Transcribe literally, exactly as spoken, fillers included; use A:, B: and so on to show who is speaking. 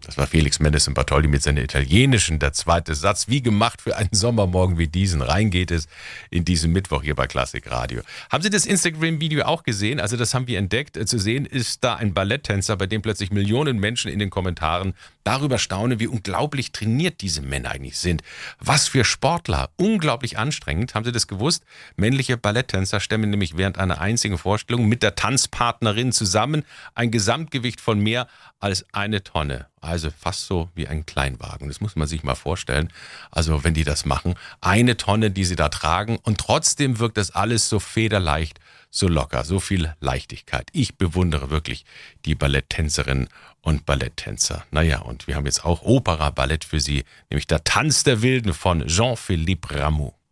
A: Das war Felix Mendes und Bartholdy mit seiner italienischen, der zweite Satz. Wie gemacht für einen Sommermorgen wie diesen. Rein geht es in diesem Mittwoch hier bei Klassik Radio. Haben Sie das Instagram-Video auch gesehen? Also das haben wir entdeckt. Zu sehen ist da ein Balletttänzer, bei dem plötzlich Millionen Menschen in den Kommentaren darüber staunen, wie unglaublich trainiert diese Männer eigentlich sind. Was für Sportler. Unglaublich anstrengend. Haben Sie das gewusst? Männliche Balletttänzer stemmen nämlich während einer einzigen Vorstellung mit der Tanzpartnerin zusammen ein Gesamtgewicht von mehr als eine Tonne. Also fast so wie ein Kleinwagen. Das muss man sich mal vorstellen. Also wenn die das machen, eine Tonne, die sie da tragen und trotzdem wirkt das alles so federleicht, so locker, so viel Leichtigkeit. Ich bewundere wirklich die Balletttänzerinnen und Balletttänzer. Naja, und wir haben jetzt auch Opera-Ballett für Sie, nämlich der Tanz der Wilden von Jean-Philippe Rameau.